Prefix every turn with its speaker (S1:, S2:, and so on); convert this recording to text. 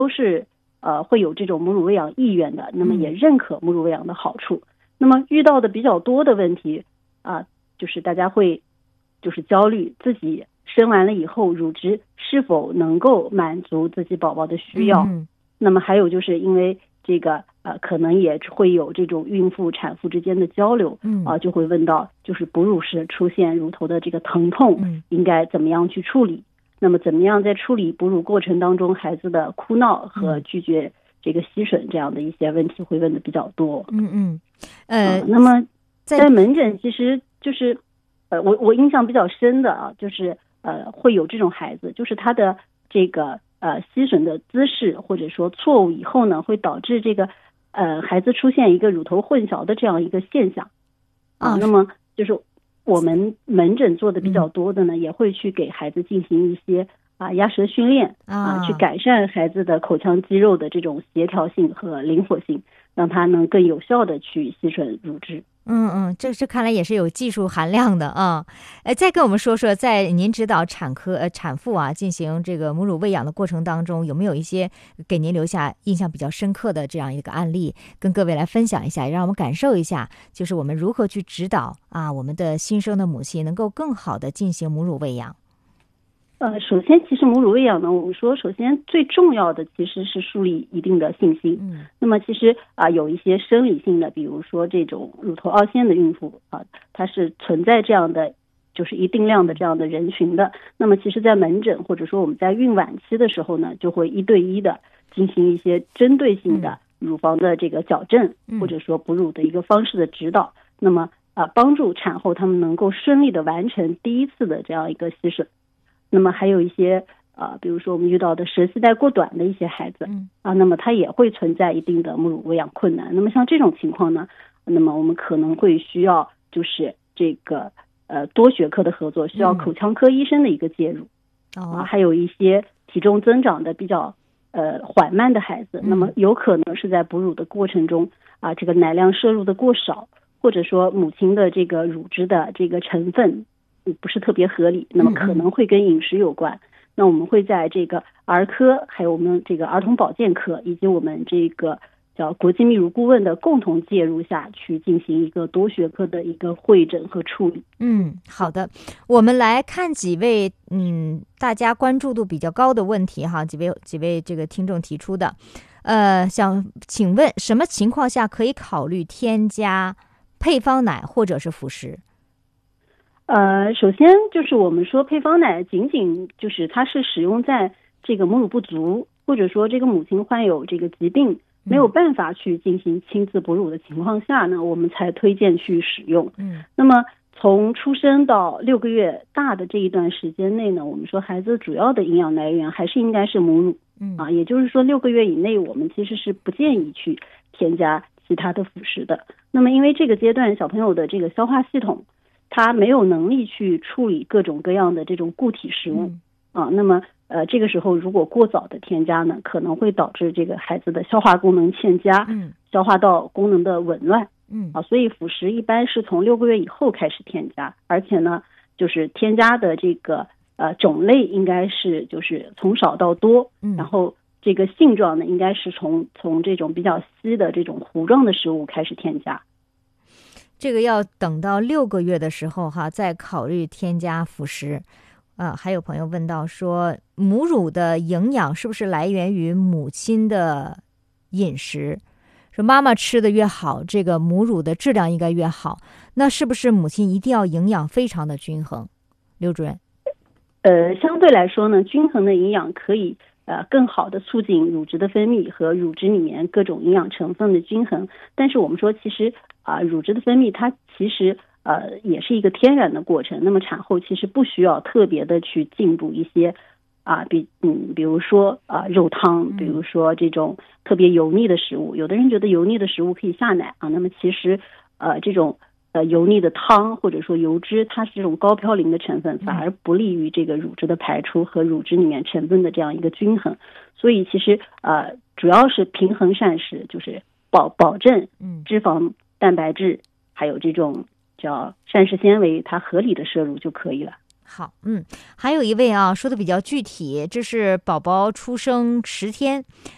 S1: 都是会有这种母乳喂养意愿的，那么也认可母乳喂养的好处。那么遇到的比较多的问题就是大家会就是焦虑自己生完了以后乳汁是否能够满足自己宝宝的需要。那么还有就是因为这个可能也会有这种孕妇产妇之间的交流，就会问到就是哺乳时出现乳头的这个疼痛，应该怎么样去处理？那么怎么样在处理哺乳过程当中孩子的哭闹和拒绝这个吸吮这样的一些问题会问的比较多。那么在门诊其实就是我印象比较深的就是会有这种孩子，就是他的这个吸吮的姿势或者说错误以后呢，会导致这个孩子出现一个乳头混淆的这样一个现象那么就是我们门诊做的比较多的呢，也会去给孩子进行一些压舌训练去改善孩子的口腔肌肉的这种协调性和灵活性，让他能更有效的去吸吮乳汁。
S2: 这看来也是有技术含量的啊。再跟我们说说，在您指导产妇进行这个母乳喂养的过程当中，有没有一些给您留下印象比较深刻的这样一个案例，跟各位来分享一下，让我们感受一下，就是我们如何去指导我们的新生的母亲能够更好的进行母乳喂养。
S1: 首先其实母乳喂养呢，我们说首先最重要的其实是树立一定的信心。那么其实有一些生理性的，比如说这种乳头凹陷的孕妇它是存在这样的就是一定量的这样的人群的。那么其实在门诊或者说我们在孕晚期的时候呢，就会一对一的进行一些针对性的乳房的这个矫正，或者说哺乳的一个方式的指导，那么帮助产后他们能够顺利的完成第一次的这样一个吸吮。那么还有一些比如说我们遇到的舌系带过短的一些孩子那么他也会存在一定的母乳喂养困难。那么像这种情况呢，那么我们可能会需要就是这个多学科的合作，需要口腔科医生的一个介入。还有一些体重增长的比较缓慢的孩子，那么有可能是在哺乳的过程中这个奶量摄入的过少，或者说母亲的这个乳汁的这个成分不是特别合理，那么可能会跟饮食有关。那我们会在这个儿科还有我们这个儿童保健科以及我们这个叫国际泌乳顾问的共同介入下去进行一个多学科的一个会诊和处理。
S2: 好的，我们来看几位大家关注度比较高的问题哈，几位这个听众提出的想请问什么情况下可以考虑添加配方奶或者是辅食？
S1: 首先就是我们说配方奶仅仅就是它是使用在这个母乳不足，或者说这个母亲患有这个疾病没有办法去进行亲自哺乳的情况下呢，我们才推荐去使用。那么从出生到6个月大的这一段时间内呢，我们说孩子主要的营养来源还是应该是母乳也就是说6个月以内我们其实是不建议去添加其他的辅食的。那么因为这个阶段小朋友的这个消化系统他没有能力去处理各种各样的这种固体食物那么这个时候如果过早的添加呢，可能会导致这个孩子的消化功能欠佳，消化道功能的紊乱所以辅食一般是从6个月以后开始添加，而且呢就是添加的这个种类应该是就是从少到多然后这个性状呢应该是从这种比较稀的这种糊状的食物开始添加。
S2: 这个要等到6个月的时候再考虑添加辅食。还有朋友问到说，母乳的营养是不是来源于母亲的饮食？说妈妈吃的越好，这个母乳的质量应该越好。那是不是母亲一定要营养非常的均衡？刘主任。
S1: 相对来说呢，均衡的营养可以更好的促进乳汁的分泌和乳汁里面各种营养成分的均衡。但是我们说其实乳汁的分泌它其实也是一个天然的过程，那么产后其实不需要特别的去进补一些比如说肉汤，比如说这种特别油腻的食物。有的人觉得油腻的食物可以下奶那么其实这种油腻的汤或者说油脂，它是这种高嘌呤的成分，反而不利于这个乳汁的排出和乳汁里面成分的这样一个均衡。所以其实主要是平衡膳食，就是保证脂肪、蛋白质还有这种叫膳食纤维它合理的摄入就可以了。
S2: 好，还有一位说的比较具体，这是宝宝出生10天，